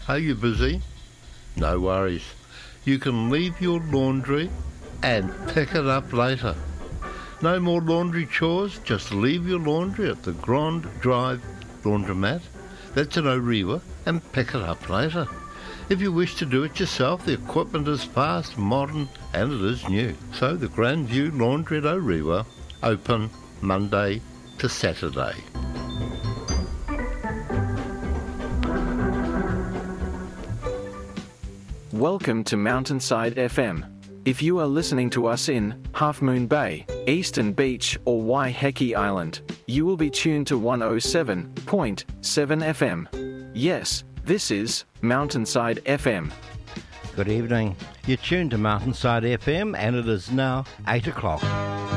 Are you busy? No worries. You can leave your laundry and pick it up later. No more laundry chores, just leave your laundry at the Grand Drive Laundromat. That's in Orewa, and pick it up later. If you wish to do it yourself, the equipment is fast, modern, and it is new. So the Grandview Laundry at Orewa, open Monday to Saturday. Welcome to Mountainside FM. If you are listening to us in Half Moon Bay, Eastern Beach, or Waiheke Island, you will be tuned to 107.7 FM. Yes, this is Mountainside FM. Good evening. You're tuned to Mountainside FM and it is now 8 o'clock.